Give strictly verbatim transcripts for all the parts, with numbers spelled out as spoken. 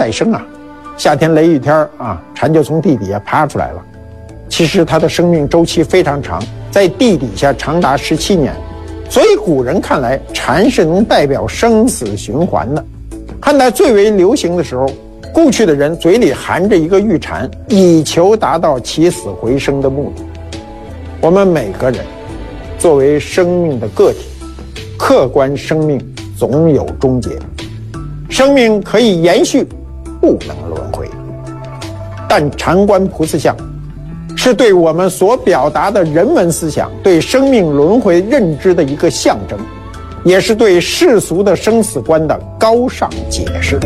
再生啊，夏天雷雨天啊，蝉就从地底下爬出来了。其实它的生命周期非常长，在地底下长达十七年，所以古人看来蝉是能代表生死循环的。汉代最为流行的时候，故去的人嘴里含着一个玉蝉，以求达到起死回生的目的。我们每个人作为生命的个体，客观生命总有终结，生命可以延续，不能轮回。但禅观菩萨像是对我们所表达的人文思想，对生命轮回认知的一个象征，也是对世俗的生死观的高尚解释。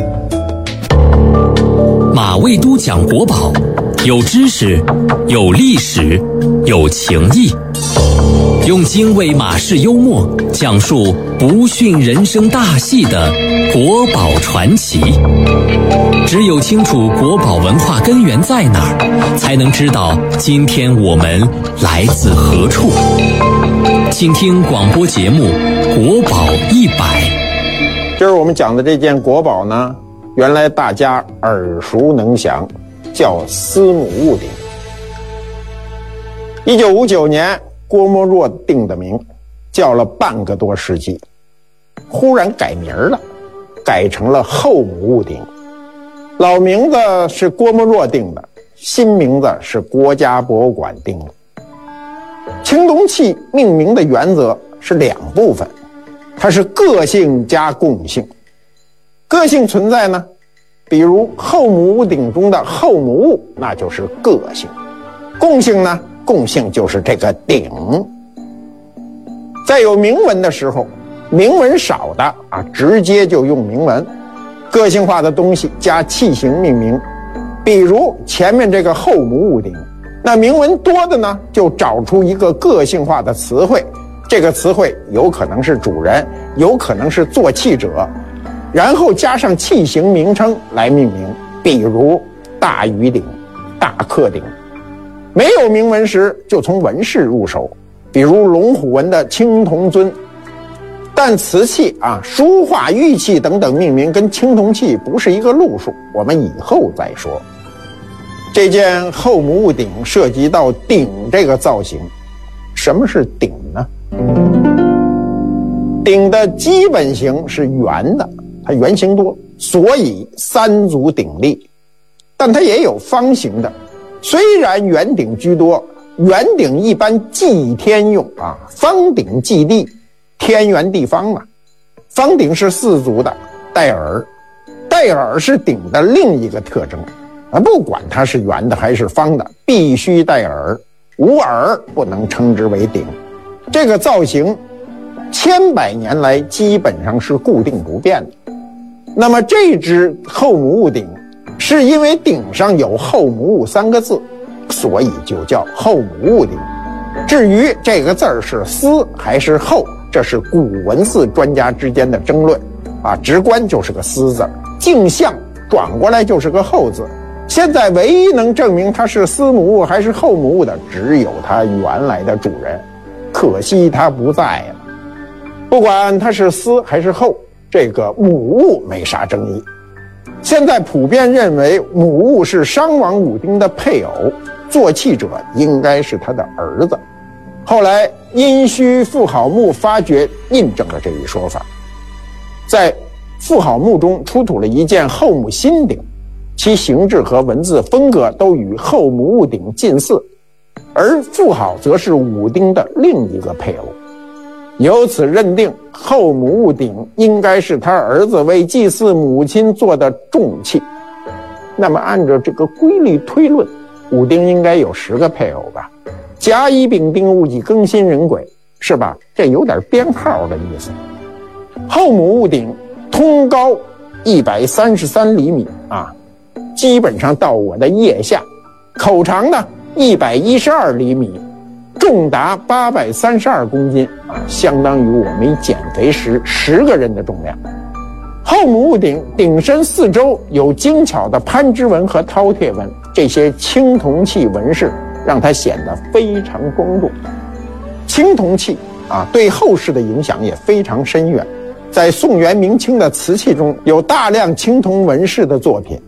马未都讲国宝，有知识，有历史，有情义，用精卫马式幽默讲述不逊人生大戏的国宝传奇。只有清楚国宝文化根源在哪儿，才能知道今天我们来自何处。请听广播节目《国宝一百》。 今儿我们讲的这件国宝呢，原来大家耳熟能详，叫司母戊鼎。一九五九年，郭沫若定的名，叫了半个多世纪，忽然改名了，改成了后母戊鼎。老名字是郭沫若定的，新名字是国家博物馆定的。青铜器命名的原则是两部分，它是个性加共性。个性存在呢，比如后母戊鼎中的后母戊，那就是个性。共性呢，共性就是这个鼎。在有铭文的时候，铭文少的啊，直接就用铭文，个性化的东西加器型命名。比如前面这个后母戊鼎，那铭文多的呢，就找出一个个性化的词汇，这个词汇有可能是主人，有可能是做器者，然后加上器型名称来命名，比如大禹鼎、大克鼎。没有铭文时，就从纹饰入手，比如龙虎纹的青铜尊。但瓷器啊、书画、玉器等等命名跟青铜器不是一个路数，我们以后再说。这件后母戊鼎涉及到鼎这个造型。什么是鼎呢？鼎的基本形是圆的，它圆形多，所以三足鼎立。但它也有方形的，虽然圆鼎居多，圆鼎一般祭天用啊，方鼎祭地，天圆地方嘛。方鼎是四足的，带耳，带耳是鼎的另一个特征啊，不管它是圆的还是方的，必须带耳，无耳不能称之为鼎。这个造型千百年来基本上是固定不变的。那么这只后母戊鼎是因为鼎上有后母戊三个字，所以就叫后母戊鼎。至于这个字儿是司还是后，这是古文字专家之间的争论啊，直观就是个司字，镜像转过来就是个后字。现在唯一能证明它是司母戊还是后母戊的，只有它原来的主人，可惜它不在了。不管它是司还是后，这个母戊没啥争议。现在普遍认为母戊是商王武丁的配偶，做器者应该是他的儿子。后来殷墟妇好墓发掘印证了这一说法，在妇好墓中出土了一件后母新鼎，其形制和文字风格都与后母戊鼎近似，而妇好则是武丁的另一个配偶。由此认定后母戊鼎应该是他儿子为祭祀母亲做的重器。那么按照这个规律推论，武丁应该有十个配偶吧？甲乙丙丁戊己庚辛壬癸，是吧？这有点编号的意思。后母戊鼎通高一百三十三厘米啊，基本上到我的腋下，口长呢一百一十二厘米，重达八百三十二公斤啊，相当于我没减肥时十个人的重量。后母戊鼎鼎身四周有精巧的攀枝纹和饕餮纹，这些青铜器纹饰让它显得非常庄重。青铜器啊，对后世的影响也非常深远。在宋元明清的瓷器中，有大量青铜纹饰的作品，